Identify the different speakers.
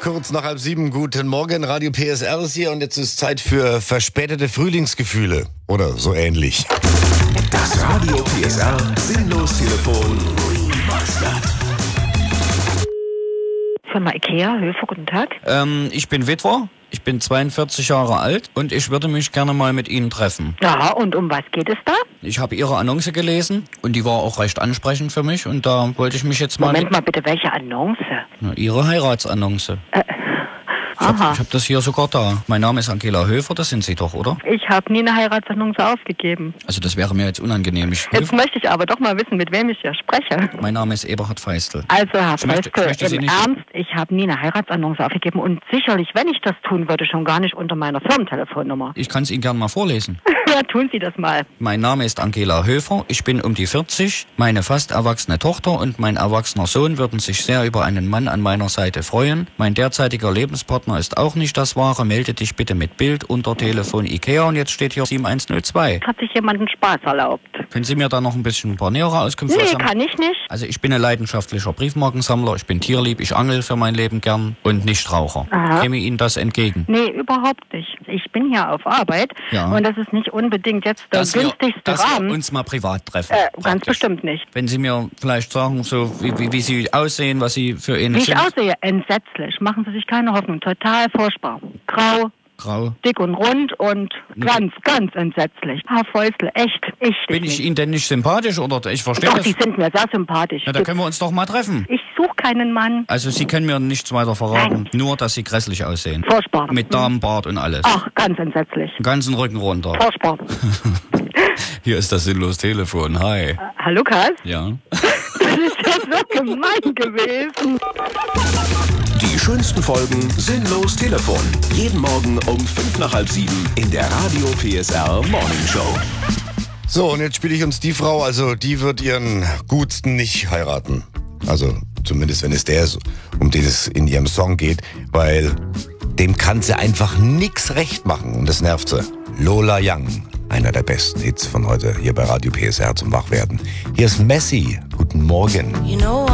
Speaker 1: kurz nach 6:30. Guten Morgen, Radio PSR ist hier und jetzt ist Zeit für verspätete Frühlingsgefühle. Oder so ähnlich.
Speaker 2: Das Radio PSR Sinnlos-Telefon.
Speaker 3: Firma Ikea, Höfer, guten Tag.
Speaker 4: Ich bin Witwer, ich bin 42 Jahre alt und ich würde mich gerne mal mit Ihnen treffen.
Speaker 3: Ja, und um was geht es da?
Speaker 4: Ich habe Ihre Annonce gelesen und die war auch recht ansprechend für mich und da wollte ich mich jetzt mal...
Speaker 3: Moment mal bitte, welche Annonce?
Speaker 4: Na, Ihre Heiratsannonce. Ich hab das hier sogar da. Mein Name ist Angela Höfer, das sind Sie doch, oder?
Speaker 3: Ich habe nie eine Heiratsannonce aufgegeben.
Speaker 4: Also das wäre mir jetzt unangenehm.
Speaker 3: Jetzt möchte ich aber doch mal wissen, mit wem ich hier spreche.
Speaker 4: Mein Name ist Eberhard Feistel.
Speaker 3: Also Herr
Speaker 4: möchte
Speaker 3: Feistel,
Speaker 4: Sie
Speaker 3: im
Speaker 4: nicht-
Speaker 3: Ernst, ich habe nie eine Heiratsannonce aufgegeben und sicherlich, wenn ich das tun würde, schon gar nicht unter meiner Firmentelefonnummer.
Speaker 4: Ich kann es Ihnen gerne mal vorlesen.
Speaker 3: Ja, tun Sie das mal.
Speaker 4: Mein Name ist Angela Höfer, ich bin um die 40, meine fast erwachsene Tochter und mein erwachsener Sohn würden sich sehr über einen Mann an meiner Seite freuen. Mein derzeitiger Lebenspartner ist auch nicht das Wahre, melde dich bitte mit Bild unter Telefon Ikea und jetzt steht hier 7102.
Speaker 3: Hat sich jemand einen Spaß erlaubt?
Speaker 4: Können Sie mir da noch ein bisschen ein paar nähere Auskünfte
Speaker 3: Nee,
Speaker 4: sagen?
Speaker 3: kann ich nicht.
Speaker 4: Also ich bin ein leidenschaftlicher Briefmarkensammler, ich bin tierlieb, ich angel für mein Leben gern und Nichtraucher.
Speaker 3: Aha.
Speaker 4: Käme Ihnen das entgegen?
Speaker 3: Nee, überhaupt nicht. Ich bin hier auf Arbeit
Speaker 4: Ja.
Speaker 3: und das ist nicht unbedingt jetzt der günstigste
Speaker 4: dass
Speaker 3: Rahmen.
Speaker 4: wir uns mal privat treffen.
Speaker 3: Ganz
Speaker 4: praktisch.
Speaker 3: bestimmt nicht.
Speaker 4: Wenn Sie mir vielleicht sagen, so wie Sie aussehen, was Sie für eine
Speaker 3: Wie ich
Speaker 4: sind.
Speaker 3: aussehe, entsetzlich. Machen Sie sich keine Hoffnung. Total furchtbar. Grau,
Speaker 4: Grau.
Speaker 3: dick und rund und ganz, ganz entsetzlich. Herr Feustel, echt,
Speaker 4: Bin ich Ihnen denn nicht sympathisch oder ich verstehe
Speaker 3: Doch,
Speaker 4: das?
Speaker 3: Sie sind mir sehr sympathisch.
Speaker 4: Na, da können wir uns doch mal treffen.
Speaker 3: Ich suche keinen Mann.
Speaker 4: Also Sie können mir nichts weiter verraten,
Speaker 3: Nein.
Speaker 4: nur dass Sie grässlich aussehen.
Speaker 3: Furchtbar.
Speaker 4: Mit Damenbart und alles.
Speaker 3: Ach, ganz entsetzlich.
Speaker 4: Den ganzen Rücken runter.
Speaker 3: Furchtbar.
Speaker 4: Hier ist das Sinnlos-Telefon. Hi.
Speaker 3: Herr Lukas,
Speaker 4: Ja.
Speaker 3: das ist ja so gemein gewesen.
Speaker 2: Die schönsten Folgen Sinnlos-Telefon. Jeden Morgen um 6:55 in der Radio PSR Morning Show.
Speaker 1: So, und jetzt spiele ich uns die Frau, also die wird ihren Gutsten nicht heiraten. Also zumindest wenn es der ist, um den es in ihrem Song geht, weil dem kann sie einfach nix recht machen und das nervt sie. Lola Young, einer der besten Hits von heute hier bei Radio PSR zum Wachwerden. Hier ist Messi. Guten Morgen.
Speaker 5: You know